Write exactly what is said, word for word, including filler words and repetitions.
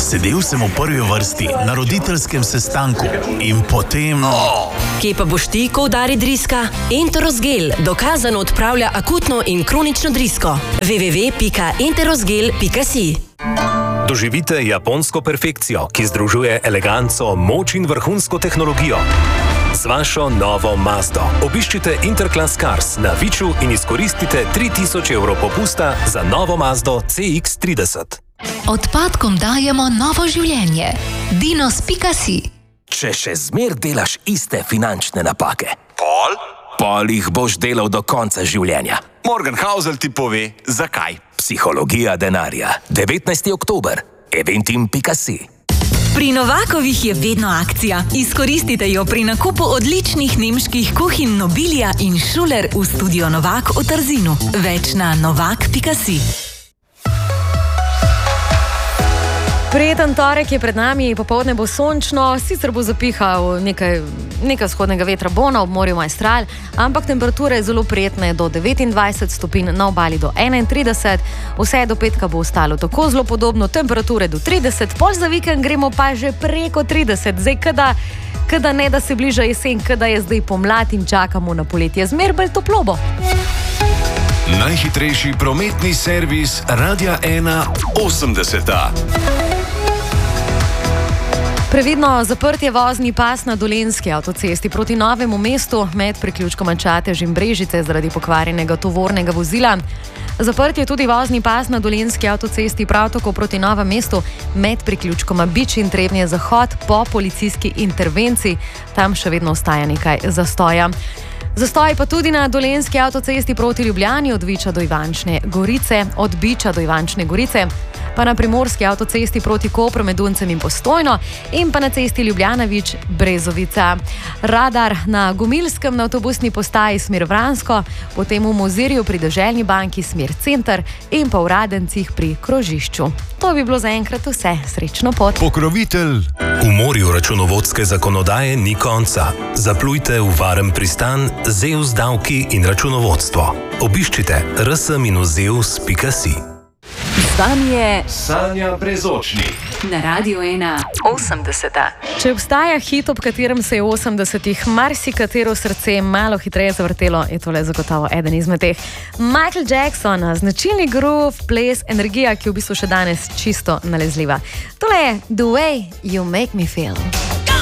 Sedel sem v prvi vrsti na roditeljskem sestanku in potem... Oh. Kje pa boš ti, ko udari driska? Enterosgel dokazano odpravlja akutno in kronično drisko. w w w pika enterosgel pika si. Doživite japonsko perfekcijo, ki združuje eleganco, moč in vrhunsko tehnologijo. Z vašo novo Mazdo obiščite Interclass Cars na Viču in izkoristite tri tisoč evrov popusta za novo Mazdo C X trideset. Odpadkom dajemo novo življenje. dinos pika si. Če še zmer delaš iste finančne napake, Pol? pol jih boš delal do konca življenja. Morgenhausel ti pove, zakaj. Psihologija denarja. devetnajsti oktober. eventim pika si. Pri Novakovih je vedno akcija. Izkoristite jo pri nakupu odličnih nemških kuhinj Nobilia in Schuler v studio Novak v Trzinu. Več na novak pika si. Prijeten torek je pred nami, popoldne bo sončno, sicer bo zapihal nekaj, nekaj vzhodnega vetra bo na obmorju Maestral, ampak temperature zelo prijetne do devetindvajset stopinj, na obali do enaintrideset, vse do petka bo ostalo tako zelo podobno, temperature do trideset, pol za vikend gremo pa že preko trideset, zdaj kada, kada ne da se bliža jesen, kada je zdaj pomlad in čakamo na poletje, zmer bolj toplo bo. Najhitrejši prometni servis Radia ena osemdeseta. Previdno zaprt je vozni pas na Dolenjski avtocesti proti Novemu mestu med priključkoma Čatež in Brežice zaradi pokvarjenega tovornega vozila. Zaprt je tudi vozni pas na Dolenjski avtocesti prav tako proti Novemu mestu med priključkoma Bič in Trebnje Zahod po policijski intervenciji. Tam še vedno ostaja nekaj zastoja. Zastoj pa tudi na Dolenjski avtocesti proti Ljubljani od Viča do Ivančne Gorice, od Biča do Ivančne Gorice, pa na Primorski avtocesti proti Kopru med Duncem in Postojno in pa na cesti Ljubljana-Vič Brezovica. Radar na Gomilskem na avtobusni postaji smer Vransko, potem v Mozirju pri Deželni banki smer Center in pa v Radencih pri krožišču. To bi bilo zaenkrat vse. Srečno pot. Pokrovitelj. V morju računovodske zakonodaje ni konca. Zaplujte v varen pristan Zeus davki in računovodstvo. Obiščite r s zeus pika si. Stanje Sanja Brezočnik. na Radio ena osemdeseta. Če obstaja hit, ob katerem se je v osemdesetih marsikatero srce malo hitreje zavrtelo, je tole zagotovo eden izmed teh. Michael Jackson, značilni groove, ples, energija, ki je v bistvu še danes čisto nalezljiva. Tole je The Way You Make Me Feel.